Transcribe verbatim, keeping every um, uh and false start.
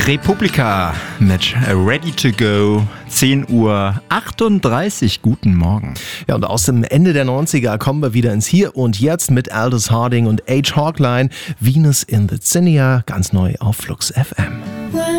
Republika mit Ready to Go, zehn Uhr achtunddreißig. Guten Morgen. Ja, und aus dem Ende der neunziger kommen wir wieder ins Hier und Jetzt mit Aldous Harding und Age Hawkline. Venus in the Zinnia, ganz neu auf Flux F M.